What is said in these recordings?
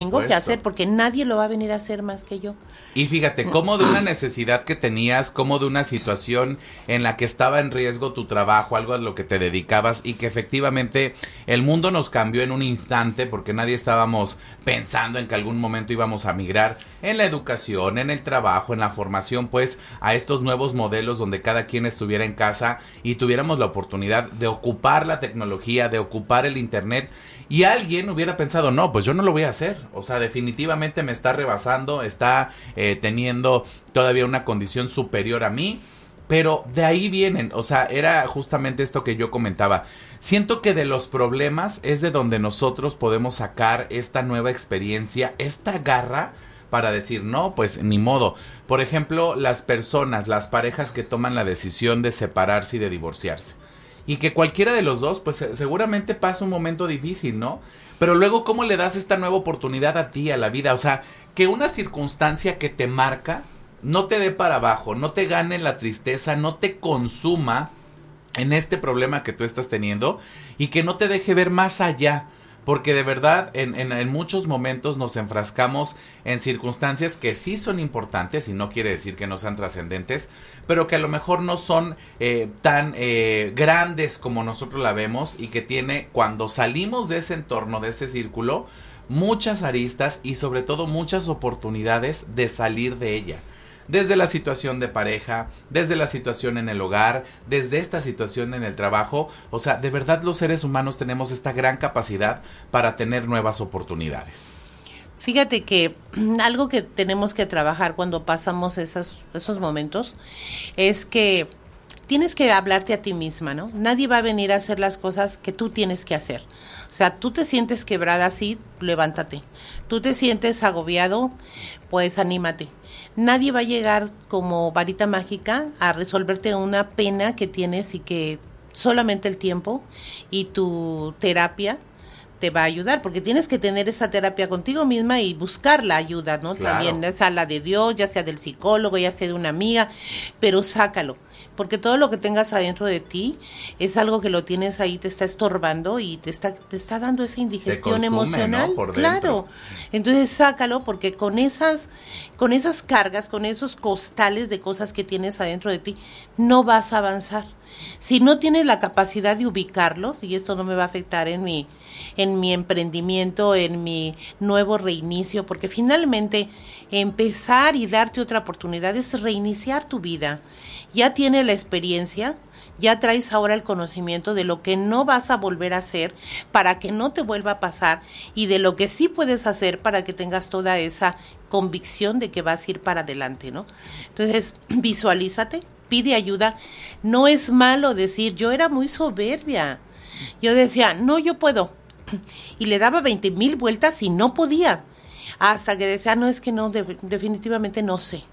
tengo que hacer porque nadie lo va a venir a hacer más que yo. Y fíjate, como de una necesidad que tenías, como de una situación en la que estaba en riesgo tu trabajo, algo a lo que te dedicabas y que efectivamente el mundo nos cambió en un instante porque nadie estábamos pensando en que algún momento íbamos a migrar en la educación, en el trabajo, en la formación, pues a estos nuevos modelos donde cada quien estuviera en casa y tuviéramos la oportunidad de ocupar la tecnología, de ocupar el internet. Y alguien hubiera pensado, no, pues yo no lo voy a hacer. O sea, definitivamente me está rebasando, está teniendo todavía una condición superior a mí. Pero de ahí vienen, o sea, era justamente esto que yo comentaba. Siento que de los problemas es de donde nosotros podemos sacar esta nueva experiencia, esta garra para decir, no, pues ni modo. Por ejemplo, las personas, las parejas que toman la decisión de separarse y de divorciarse. Y que cualquiera de los dos, pues seguramente pasa un momento difícil, ¿no? Pero luego, ¿cómo le das esta nueva oportunidad a ti, a la vida? O sea, que una circunstancia que te marca no te dé para abajo, no te gane la tristeza, no te consuma en este problema que tú estás teniendo y que no te deje ver más allá. Porque de verdad en muchos momentos nos enfrascamos en circunstancias que sí son importantes y no quiere decir que no sean trascendentes, pero que a lo mejor no son tan grandes como nosotros la vemos y que tiene, cuando salimos de ese entorno, de ese círculo, muchas aristas y sobre todo muchas oportunidades de salir de ella. Desde la situación de pareja, desde la situación en el hogar, desde esta situación en el trabajo. O sea, de verdad los seres humanos tenemos esta gran capacidad para tener nuevas oportunidades. Fíjate que algo que tenemos que trabajar cuando pasamos esos momentos es que tienes que hablarte a ti misma, ¿no? Nadie va a venir a hacer las cosas que tú tienes que hacer. O sea, tú te sientes quebrada así, levántate. Tú te sientes agobiado, pues anímate. Nadie va a llegar como varita mágica a resolverte una pena que tienes y que solamente el tiempo y tu terapia te va a ayudar, porque tienes que tener esa terapia contigo misma y buscar la ayuda, ¿no? Claro. También, sea la de Dios, ya sea del psicólogo, ya sea de una amiga, pero sácalo, porque todo lo que tengas adentro de ti es algo que lo tienes ahí, te está estorbando y te está dando esa indigestión te consume, emocional, ¿no? Por claro. dentro. Entonces sácalo, porque con esas cargas, con esos costales de cosas que tienes adentro de ti, no vas a avanzar. Si no tienes la capacidad de ubicarlos, y esto no me va a afectar en mi emprendimiento, en mi nuevo reinicio, porque finalmente empezar y darte otra oportunidad es reiniciar tu vida. Ya tienes la experiencia, ya traes ahora el conocimiento de lo que no vas a volver a hacer para que no te vuelva a pasar y de lo que sí puedes hacer para que tengas toda esa convicción de que vas a ir para adelante, ¿no? Entonces, visualízate, pide ayuda. No es malo decir, yo era muy soberbia. Yo decía, no, yo puedo. Y le daba 20,000 vueltas y no podía. Hasta que decía, no, es que no, definitivamente no sé.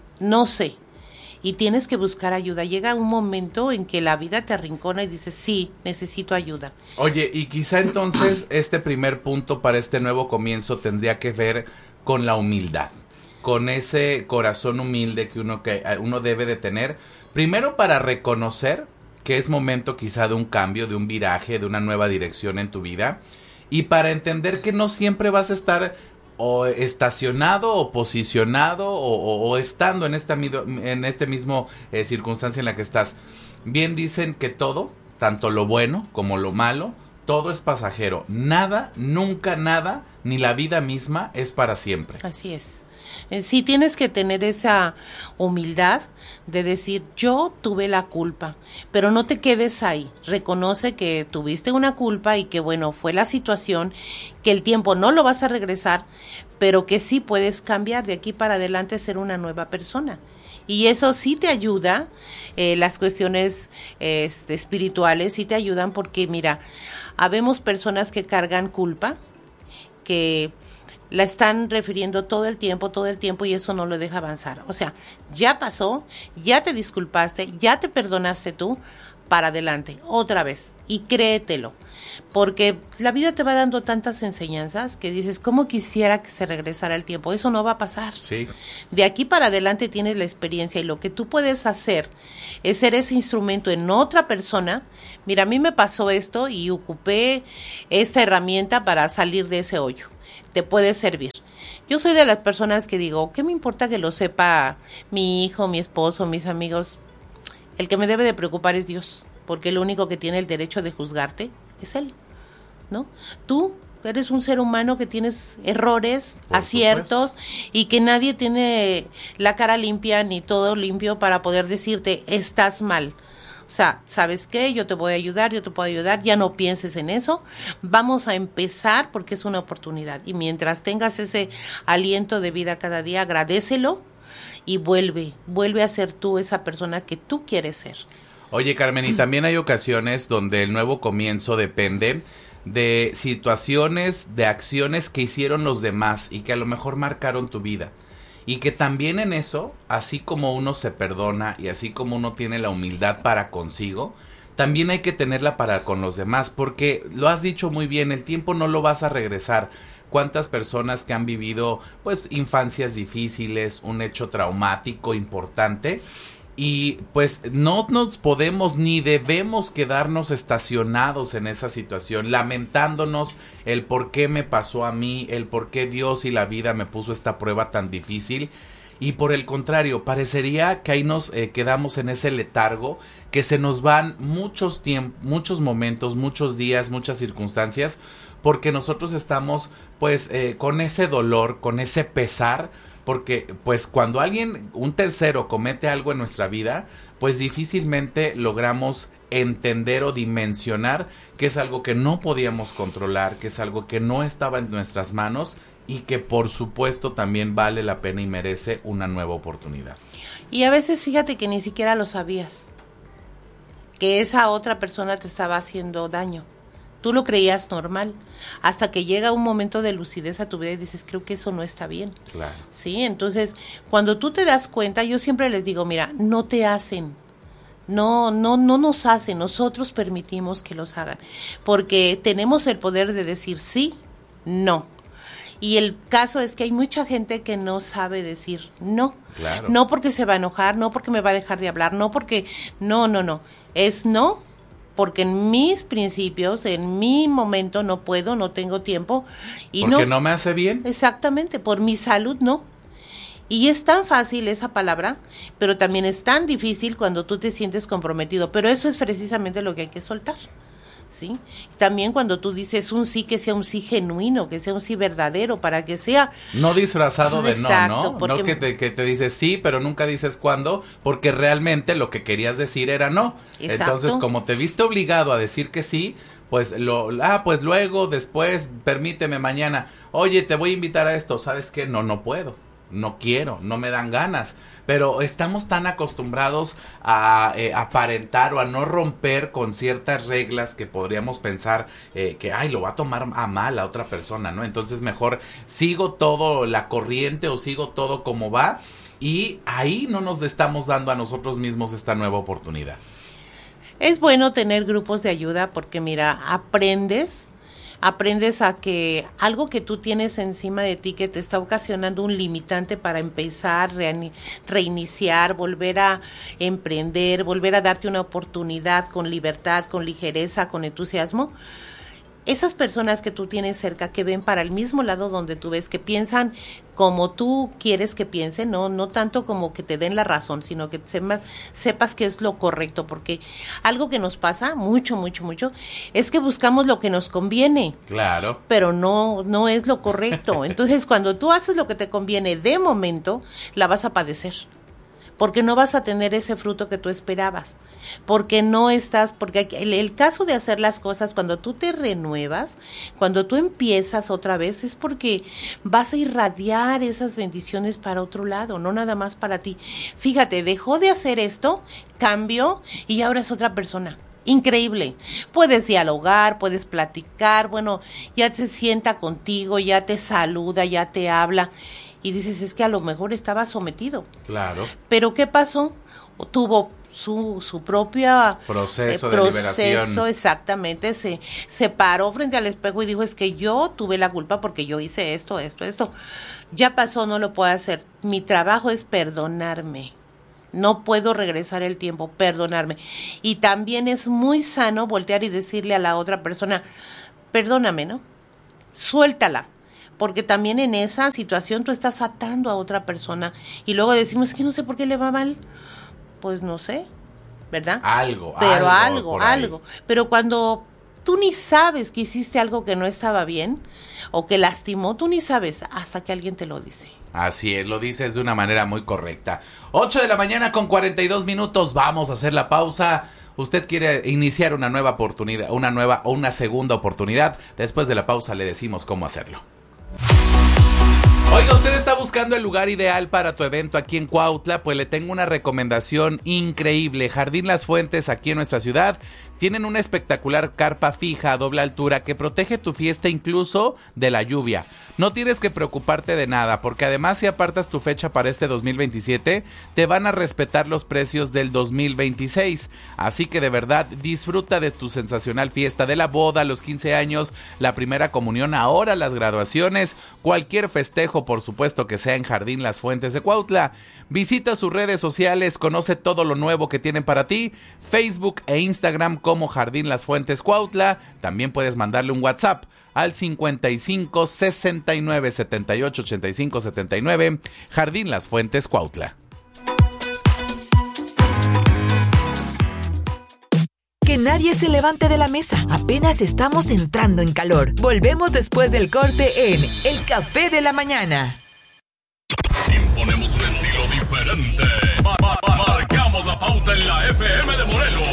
Y tienes que buscar ayuda. Llega un momento en que la vida te arrincona y dices, sí, necesito ayuda. Oye, y quizá entonces este primer punto para este nuevo comienzo tendría que ver con la humildad, con ese corazón humilde que uno debe de tener, primero para reconocer que es momento quizá de un cambio, de un viraje, de una nueva dirección en tu vida, y para entender que no siempre vas a estar o estacionado o posicionado o estando en este mismo circunstancia en la que estás. Bien dicen que todo, tanto lo bueno como lo malo, todo es pasajero. Nada, nunca nada, ni la vida misma es para siempre. Así es. Sí tienes que tener esa humildad de decir, yo tuve la culpa, pero no te quedes ahí. Reconoce que tuviste una culpa y que bueno, fue la situación, que el tiempo no lo vas a regresar, pero que sí puedes cambiar de aquí para adelante, ser una nueva persona. Y eso sí te ayuda, las cuestiones espirituales sí te ayudan porque mira, habemos personas que cargan culpa, que la están refiriendo todo el tiempo y eso no lo deja avanzar. O sea, ya pasó, ya te disculpaste, ya te perdonaste tú, para adelante, otra vez, y créetelo, porque la vida te va dando tantas enseñanzas que dices, ¿cómo quisiera que se regresara el tiempo? Eso no va a pasar. Sí. De aquí para adelante tienes la experiencia y lo que tú puedes hacer es ser ese instrumento en otra persona. Mira, a mí me pasó esto y ocupé esta herramienta para salir de ese hoyo. te puede servir. Yo soy de las personas que digo, ¿qué me importa que lo sepa mi hijo, mi esposo, mis amigos? El que me debe de preocupar es Dios, porque el único que tiene el derecho de juzgarte es Él, ¿no? Tú eres un ser humano que tienes errores, Por aciertos, supuesto. y que nadie tiene la cara limpia ni todo limpio para poder decirte, estás mal. O sea, ¿sabes qué? Yo te voy a ayudar, yo te puedo ayudar, ya no pienses en eso, vamos a empezar porque es una oportunidad. Y mientras tengas ese aliento de vida cada día, agradécelo y vuelve a ser tú esa persona que tú quieres ser. Oye, Carmen, y también hay ocasiones donde el nuevo comienzo depende de situaciones, de acciones que hicieron los demás y que a lo mejor marcaron tu vida. Y que también en eso, así como uno se perdona y así como uno tiene la humildad para consigo, también hay que tenerla para con los demás, porque lo has dicho muy bien, el tiempo no lo vas a regresar. ¿Cuántas personas que han vivido pues infancias difíciles, un hecho traumático importante? Y pues no nos podemos ni debemos quedarnos estacionados en esa situación, lamentándonos el por qué me pasó a mí, el por qué Dios y la vida me puso esta prueba tan difícil. Y por el contrario, parecería que ahí nos quedamos en ese letargo, que se nos van muchos tiempos, muchos momentos, muchos días, muchas circunstancias, porque nosotros estamos pues con ese dolor, con ese pesar, porque pues cuando alguien, un tercero, comete algo en nuestra vida, pues difícilmente logramos entender o dimensionar que es algo que no podíamos controlar, que es algo que no estaba en nuestras manos y que por supuesto también vale la pena y merece una nueva oportunidad. Y a veces fíjate que ni siquiera lo sabías, que esa otra persona te estaba haciendo daño. Tú lo creías normal, hasta que llega un momento de lucidez a tu vida y dices, creo que eso no está bien. Claro. Sí, entonces, cuando tú te das cuenta, yo siempre les digo, mira, no te hacen, no nos hacen, nosotros permitimos que los hagan, porque tenemos el poder de decir sí, no. Y el caso es que hay mucha gente que no sabe decir no. Claro. No porque se va a enojar, no porque me va a dejar de hablar, no porque, no, es no. Porque en mis principios, en mi momento no puedo, no tengo tiempo. Y porque no me hace bien. Exactamente, por mi salud no. Y es tan fácil esa palabra, pero también es tan difícil cuando tú te sientes comprometido. Pero eso es precisamente lo que hay que soltar, ¿sí? También cuando tú dices un sí, que sea un sí genuino, que sea un sí verdadero, para que sea... No disfrazado de Exacto, no, porque... no que te dices sí, pero nunca dices cuándo, porque realmente lo que querías decir era no. Exacto. Entonces, como te viste obligado a decir que sí, pues pues luego, después, permíteme mañana, oye, te voy a invitar a esto, ¿sabes qué? No puedo. No quiero, no me dan ganas, pero estamos tan acostumbrados a aparentar o a no romper con ciertas reglas que podríamos pensar que, lo va a tomar a mal a otra persona, ¿no? Entonces mejor sigo todo la corriente o sigo todo como va y ahí no nos estamos dando a nosotros mismos esta nueva oportunidad. Es bueno tener grupos de ayuda porque mira, aprendes a que algo que tú tienes encima de ti que te está ocasionando un limitante para empezar, reiniciar, volver a emprender, volver a darte una oportunidad con libertad, con ligereza, con entusiasmo. Esas personas que tú tienes cerca, que ven para el mismo lado donde tú ves, que piensan como tú quieres que piensen, no tanto como que te den la razón, sino que sepas que es lo correcto, porque algo que nos pasa mucho, es que buscamos lo que nos conviene. Claro. Pero no es lo correcto. Entonces, cuando tú haces lo que te conviene de momento, la vas a padecer. Porque no vas a tener ese fruto que tú esperabas, porque el caso de hacer las cosas cuando tú te renuevas, cuando tú empiezas otra vez, es porque vas a irradiar esas bendiciones para otro lado, no nada más para ti. Fíjate, dejó de hacer esto, cambió y ahora es otra persona. Increíble. Puedes dialogar, puedes platicar, bueno, ya se sienta contigo, ya te saluda, ya te habla. Y dices, es que a lo mejor estaba sometido. Claro. Pero ¿qué pasó? Tuvo su propio proceso de liberación. Exactamente. Se paró frente al espejo y dijo, es que yo tuve la culpa porque yo hice esto. Ya pasó, no lo puedo hacer. Mi trabajo es perdonarme. No puedo regresar el tiempo, perdonarme. Y también es muy sano voltear y decirle a la otra persona, perdóname, ¿no? Suéltala. porque también en esa situación tú estás atando a otra persona y luego decimos, es que no sé por qué le va mal. Pues no sé, ¿verdad? Algo. Pero cuando tú ni sabes que hiciste algo que no estaba bien o que lastimó, tú ni sabes hasta que alguien te lo dice. Así es, lo dices de una manera muy correcta. 8 de la mañana con 42 minutos, vamos a hacer la pausa. Usted quiere iniciar una nueva oportunidad, una segunda oportunidad. Después de la pausa le decimos cómo hacerlo. Oiga, ¿usted está buscando el lugar ideal para tu evento aquí en Cuautla? Pues le tengo una recomendación increíble. Jardín Las Fuentes, aquí en nuestra ciudad, tienen una espectacular carpa fija a doble altura que protege tu fiesta incluso de la lluvia. No tienes que preocuparte de nada, porque además si apartas tu fecha para este 2027, te van a respetar los precios del 2026. Así que de verdad, disfruta de tu sensacional fiesta, de la boda, los 15 años, la primera comunión, ahora las graduaciones, cualquier festejo, por supuesto que sea en Jardín Las Fuentes de Cuautla. Visita sus redes sociales, conoce todo lo nuevo que tienen para ti, Facebook e Instagram como Jardín Las Fuentes Cuautla. También puedes mandarle un WhatsApp al 55 69 78 85 79, Jardín Las Fuentes Cuautla. Que nadie se levante de la mesa. Apenas estamos entrando en calor. Volvemos después del corte en El Café de la Mañana. Imponemos un estilo diferente. Marcamos la pauta en la FM de Morelos.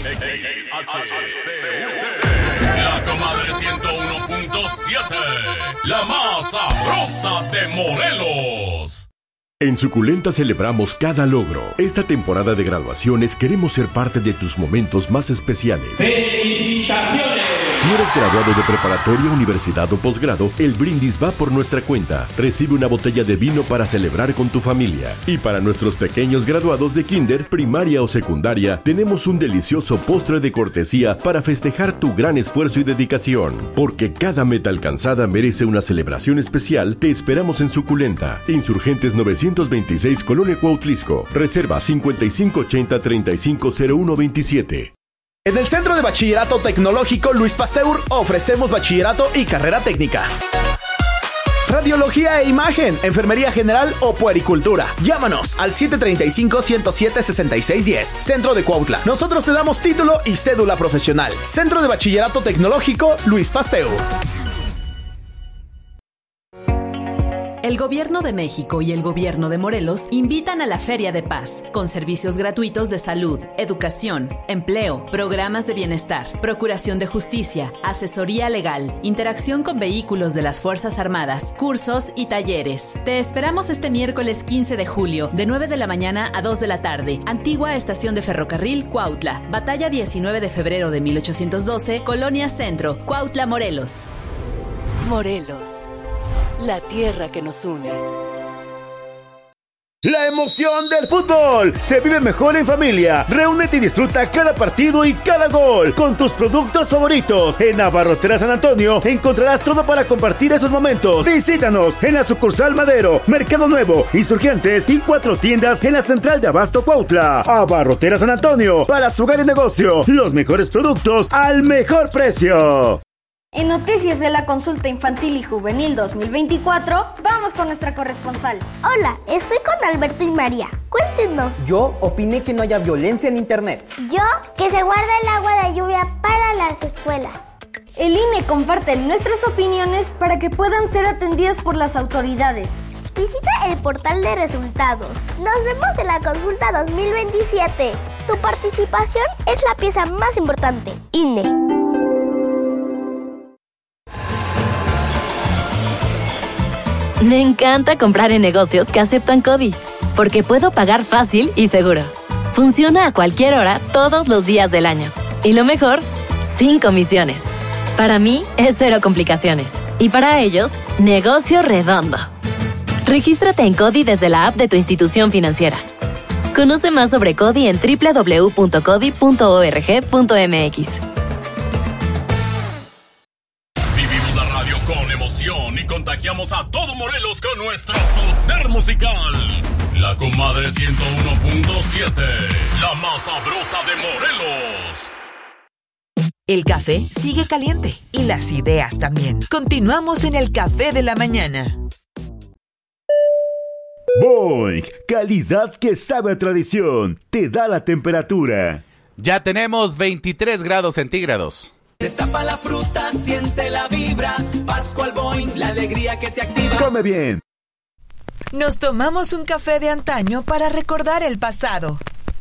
La comadre 101.7. La más sabrosa de Morelos. En Suculenta celebramos cada logro. Esta temporada de graduaciones queremos ser parte de tus momentos más especiales. ¡Felicitaciones! Si eres graduado de preparatoria, universidad o posgrado, el brindis va por nuestra cuenta. Recibe una botella de vino para celebrar con tu familia. Y para nuestros pequeños graduados de kinder, primaria o secundaria, tenemos un delicioso postre de cortesía para festejar tu gran esfuerzo y dedicación. Porque cada meta alcanzada merece una celebración especial. Te esperamos en Suculenta. Insurgentes 926, Colonia Cuautlisco. Reserva 5580-350127. En el Centro de Bachillerato Tecnológico Luis Pasteur ofrecemos bachillerato y carrera técnica. Radiología e imagen, enfermería general o puericultura. Llámanos al 735-107-6610. Centro de Cuautla. Nosotros te damos título y cédula profesional. Centro de Bachillerato Tecnológico Luis Pasteur. El Gobierno de México y el Gobierno de Morelos invitan a la Feria de Paz, con servicios gratuitos de salud, educación, empleo, programas de bienestar, procuración de justicia, asesoría legal, interacción con vehículos de las Fuerzas Armadas, cursos y talleres. Te esperamos este miércoles 15 de julio, de 9 de la mañana a 2 de la tarde. Antigua Estación de Ferrocarril, Cuautla. Batalla 19 de febrero de 1812, Colonia Centro, Cuautla, Morelos. Morelos. La tierra que nos une. La emoción del fútbol se vive mejor en familia. Reúnete y disfruta cada partido y cada gol con tus productos favoritos. En Abarroteras San Antonio encontrarás todo para compartir esos momentos. Visítanos en la sucursal Madero, Mercado Nuevo, Insurgentes y 4 tiendas en la central de Abasto Cuautla. Abarroteras San Antonio, para su hogar y negocio, los mejores productos al mejor precio. En Noticias de la Consulta Infantil y Juvenil 2024, vamos con nuestra corresponsal. Hola, estoy con Alberto y María. Cuéntenos. Yo opiné que no haya violencia en internet. Yo, que se guarda el agua de lluvia para las escuelas. El INE comparte nuestras opiniones para que puedan ser atendidas por las autoridades. Visita el portal de resultados. Nos vemos en la consulta 2027. Tu participación es la pieza más importante. INE. Me encanta comprar en negocios que aceptan CODI, porque puedo pagar fácil y seguro. Funciona a cualquier hora, todos los días del año. Y lo mejor, sin comisiones. Para mí, es cero complicaciones. Y para ellos, negocio redondo. Regístrate en CODI desde la app de tu institución financiera. Conoce más sobre CODI en www.codi.org.mx. Y contagiamos a todo Morelos con nuestro poder musical. La comadre 101.7, la más sabrosa de Morelos. El café sigue caliente y las ideas también. Continuamos en el Café de la Mañana. Boing, calidad que sabe a tradición. Te da la temperatura. Ya tenemos 23 grados centígrados. Destapa la fruta, siente la vibra. Pascual Boing, la alegría que te activa. Come bien. Nos tomamos un café de antaño para recordar el pasado.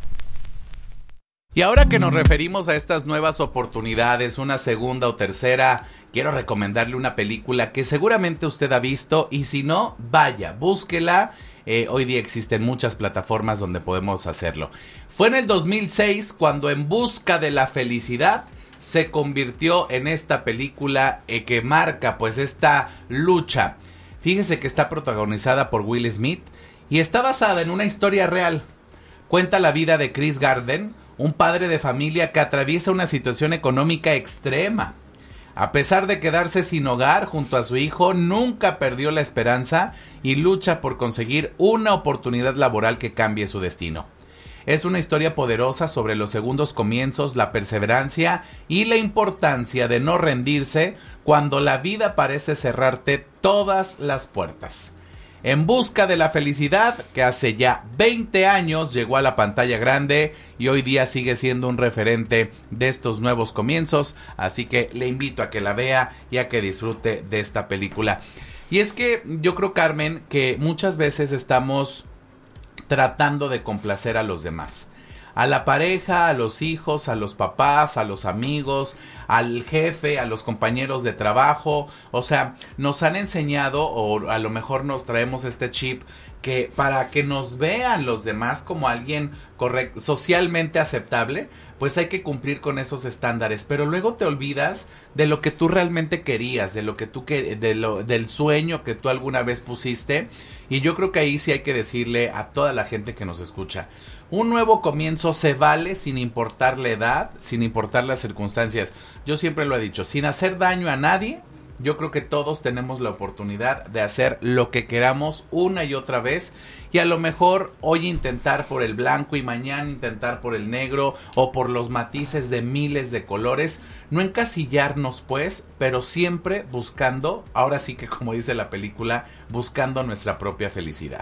Y ahora que nos referimos a estas nuevas oportunidades, una segunda o tercera, quiero recomendarle una película que seguramente usted ha visto y si no, vaya, búsquela. Hoy día existen muchas plataformas donde podemos hacerlo. Fue en el 2006 cuando En Busca de la Felicidad se convirtió en esta película que marca pues esta lucha. Fíjese que está protagonizada por Will Smith y está basada en una historia real. Cuenta la vida de Chris Garden, un padre de familia que atraviesa una situación económica extrema. A pesar de quedarse sin hogar junto a su hijo, nunca perdió la esperanza y lucha por conseguir una oportunidad laboral que cambie su destino. Es una historia poderosa sobre los segundos comienzos, la perseverancia y la importancia de no rendirse cuando la vida parece cerrarte todas las puertas. En Busca de la Felicidad, que hace ya 20 años llegó a la pantalla grande y hoy día sigue siendo un referente de estos nuevos comienzos, así que le invito a que la vea y a que disfrute de esta película. Y es que yo creo, Carmen, que muchas veces estamos tratando de complacer a los demás. A la pareja, a los hijos, a los papás, a los amigos, al jefe, a los compañeros de trabajo. O sea, nos han enseñado, o a lo mejor nos traemos este chip, que para que nos vean los demás como alguien correcto, socialmente aceptable, pues hay que cumplir con esos estándares. Pero luego te olvidas de lo que tú realmente querías, de lo que tú del sueño que tú alguna vez pusiste. Y yo creo que ahí sí hay que decirle a toda la gente que nos escucha: un nuevo comienzo se vale sin importar la edad, sin importar las circunstancias. Yo siempre lo he dicho, sin hacer daño a nadie. Yo creo que todos tenemos la oportunidad de hacer lo que queramos una y otra vez, y a lo mejor hoy intentar por el blanco y mañana intentar por el negro o por los matices de miles de colores. No encasillarnos pues, pero siempre buscando, ahora sí que como dice la película, buscando nuestra propia felicidad.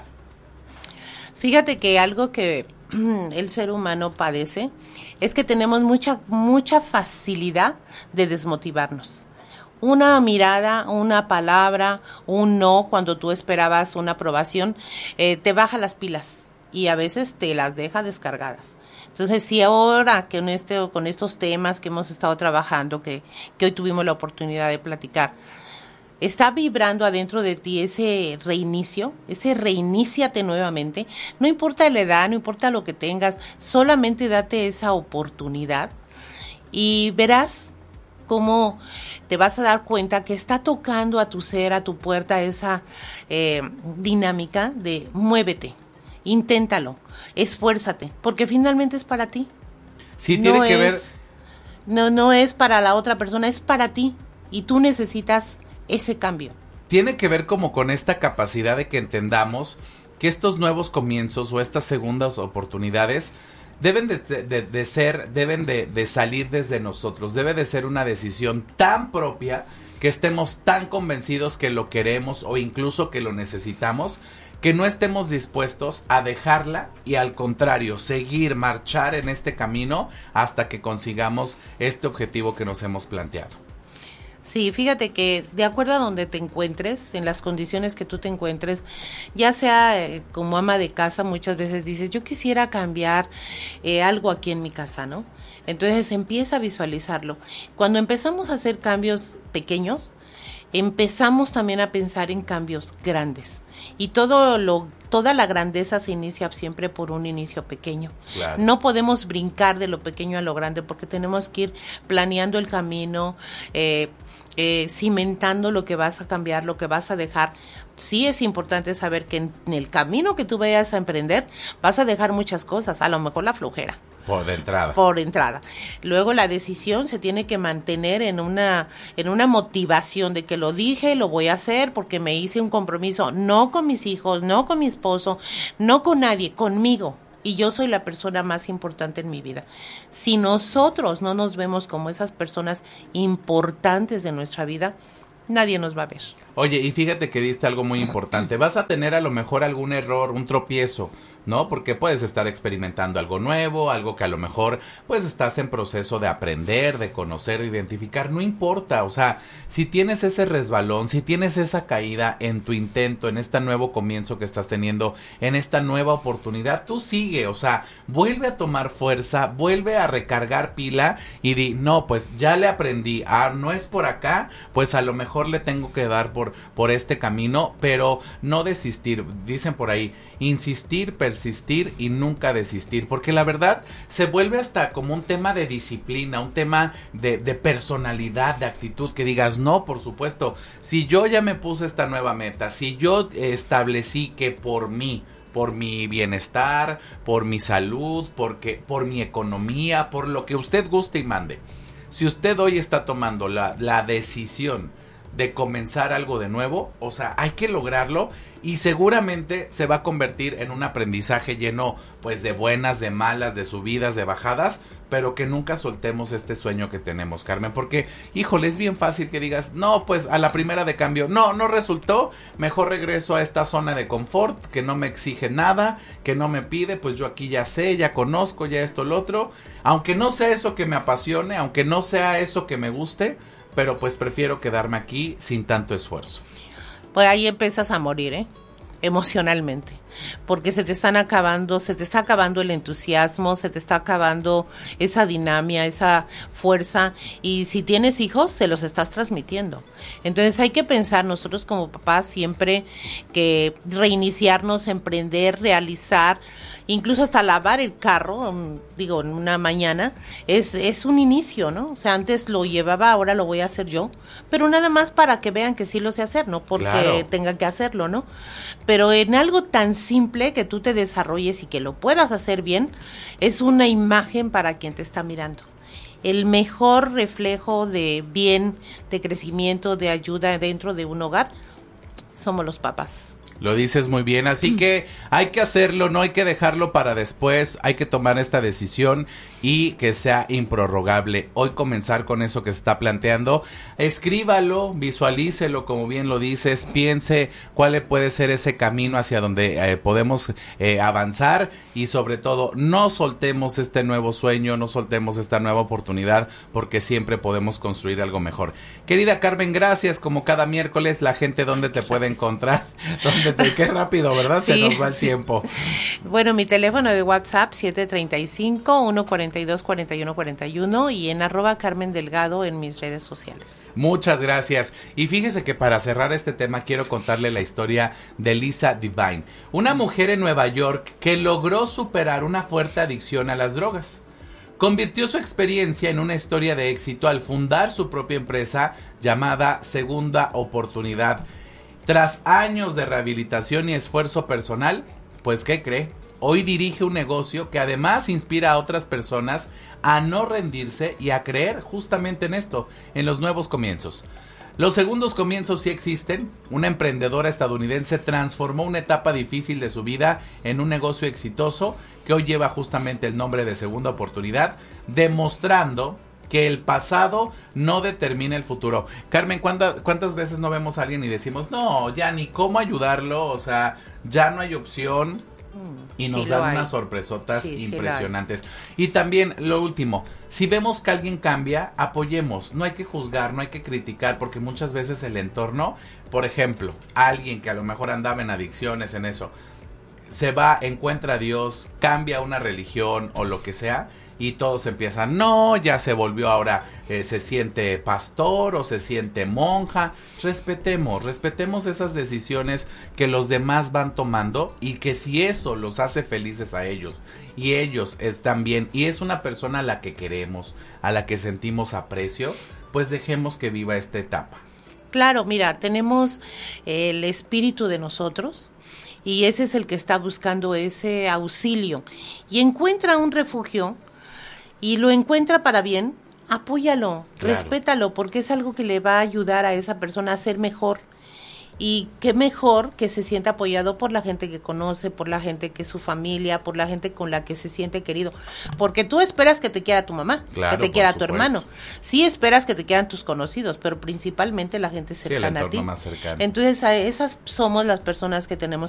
Fíjate que algo que el ser humano padece es que tenemos mucha facilidad de desmotivarnos. Una mirada, una palabra, un no, cuando tú esperabas una aprobación, te baja las pilas y a veces te las deja descargadas. Entonces, si ahora que con estos temas que hemos estado trabajando, que hoy tuvimos la oportunidad de platicar, está vibrando adentro de ti ese reiníciate nuevamente. No importa la edad, no importa lo que tengas, solamente date esa oportunidad y verás cómo te vas a dar cuenta que está tocando a tu ser, a tu puerta, esa dinámica de muévete, inténtalo, esfuérzate, porque finalmente es para ti. Sí, tiene que ver. No es para la otra persona, es para ti y tú necesitas ese cambio. Tiene que ver como con esta capacidad de que entendamos que estos nuevos comienzos o estas segundas oportunidades deben de salir desde nosotros. Debe de ser una decisión tan propia, que estemos tan convencidos que lo queremos o incluso que lo necesitamos, que no estemos dispuestos a dejarla y al contrario, marchar en este camino hasta que consigamos este objetivo que nos hemos planteado. Sí, fíjate que de acuerdo a donde te encuentres, en las condiciones que tú te encuentres, ya sea como ama de casa, muchas veces dices, yo quisiera cambiar algo aquí en mi casa, ¿no? Entonces empieza a visualizarlo. Cuando empezamos a hacer cambios pequeños, empezamos también a pensar en cambios grandes. Y toda la grandeza se inicia siempre por un inicio pequeño. Claro. No podemos brincar de lo pequeño a lo grande porque tenemos que ir planeando el camino, cimentando lo que vas a cambiar, lo que vas a dejar. Sí es importante saber que en el camino que tú vayas a emprender vas a dejar muchas cosas, a lo mejor la flojera. Por entrada. Luego la decisión se tiene que mantener en una motivación de que lo dije, lo voy a hacer porque me hice un compromiso, no con mis hijos, no con mi esposo, no con nadie, conmigo. y yo soy la persona más importante en mi vida. Si nosotros no nos vemos como esas personas importantes de nuestra vida, nadie nos va a ver. Oye, y fíjate que diste algo muy importante. Vas a tener a lo mejor algún error, un tropiezo, ¿no? Porque puedes estar experimentando algo nuevo, algo que a lo mejor pues estás en proceso de aprender, de conocer, de identificar. No importa, o sea, si tienes ese resbalón, si tienes esa caída en tu intento, en este nuevo comienzo que estás teniendo, en esta nueva oportunidad, tú sigue, o sea, vuelve a tomar fuerza, vuelve a recargar pila y di, no, pues ya le aprendí, no es por acá, pues a lo mejor le tengo que dar por este camino, pero no desistir. Dicen por ahí, insistir, persistir y nunca desistir, porque la verdad se vuelve hasta como un tema de disciplina, un tema de personalidad, de actitud, que digas, no, por supuesto, si yo ya me puse esta nueva meta, si yo establecí que por mi bienestar, por mi salud, por mi economía, por lo que usted guste y mande, si usted hoy está tomando la decisión de comenzar algo de nuevo, o sea, hay que lograrlo y seguramente se va a convertir en un aprendizaje lleno pues de buenas, de malas, de subidas, de bajadas, pero que nunca soltemos este sueño que tenemos, Carmen, porque, híjole, es bien fácil que digas, no, pues a la primera de cambio, no resultó, mejor regreso a esta zona de confort, que no me exige nada, que no me pide, pues yo aquí ya sé, ya conozco, ya esto, lo otro, aunque no sea eso que me apasione, aunque no sea eso que me guste, pero pues prefiero quedarme aquí sin tanto esfuerzo. Pues ahí empiezas a morir, emocionalmente, porque se te está acabando el entusiasmo, se te está acabando esa dinamia, esa fuerza, y si tienes hijos, se los estás transmitiendo. Entonces hay que pensar nosotros como papás siempre que reiniciarnos, emprender, realizar, incluso hasta lavar el carro, en una mañana, es un inicio, ¿no? O sea, antes lo llevaba, ahora lo voy a hacer yo, pero nada más para que vean que sí lo sé hacer, no porque tengan que hacerlo, ¿no? Pero en algo tan simple que tú te desarrolles y que lo puedas hacer bien, es una imagen para quien te está mirando. El mejor reflejo de bien, de crecimiento, de ayuda dentro de un hogar, somos los papás. Lo dices muy bien, así que hay que hacerlo, no hay que dejarlo para después, hay que tomar esta decisión y que sea improrrogable. Hoy comenzar con eso que se está planteando, escríbalo, visualícelo como bien lo dices, piense cuál puede ser ese camino hacia donde podemos avanzar y sobre todo no soltemos este nuevo sueño, no soltemos esta nueva oportunidad porque siempre podemos construir algo mejor. Querida Carmen, gracias, como cada miércoles, la gente ¿dónde te puede encontrar? Qué rápido, ¿verdad? Sí, se nos va el tiempo. Bueno, mi teléfono de WhatsApp 735-142-4141 y en @Carmen Delgado en mis redes sociales. Muchas gracias. Y fíjese que para cerrar este tema quiero contarle la historia de Lisa Devine, una mujer en Nueva York que logró superar una fuerte adicción a las drogas. Convirtió su experiencia en una historia de éxito al fundar su propia empresa llamada Segunda Oportunidad. Tras años de rehabilitación y esfuerzo personal, pues ¿qué cree? Hoy dirige un negocio que además inspira a otras personas a no rendirse y a creer justamente en esto, en los nuevos comienzos. Los segundos comienzos sí existen. Una emprendedora estadounidense transformó una etapa difícil de su vida en un negocio exitoso que hoy lleva justamente el nombre de Segunda Oportunidad, demostrando que el pasado no determina el futuro. Carmen, ¿cuántas veces no vemos a alguien y decimos, no, ya ni cómo ayudarlo, o sea, ya no hay opción? Y nos dan unas sorpresotas impresionantes. Y también, lo último, si vemos que alguien cambia, apoyemos. No hay que juzgar, no hay que criticar, porque muchas veces el entorno, por ejemplo, alguien que a lo mejor andaba en adicciones, en eso, se va, encuentra a Dios, cambia una religión o lo que sea, y todos empiezan, no, ya se volvió ahora, se siente pastor o se siente monja. Respetemos esas decisiones que los demás van tomando y que si eso los hace felices a ellos y ellos están bien y es una persona a la que queremos, a la que sentimos aprecio, pues dejemos que viva esta etapa. Claro, mira, tenemos el espíritu de nosotros y ese es el que está buscando ese auxilio y encuentra un refugio y lo encuentra para bien, apóyalo, respétalo, porque es algo que le va a ayudar a esa persona a ser mejor. Y qué mejor que se sienta apoyado por la gente que conoce, por la gente que es su familia, por la gente con la que se siente querido. Porque tú esperas que te quiera tu mamá, Claro, que te quiera por tu supuesto. hermano. Sí esperas que te quieran tus conocidos, pero principalmente la gente Sí, el cercana a ti. entorno más cercano. Entonces, esas somos las personas que tenemos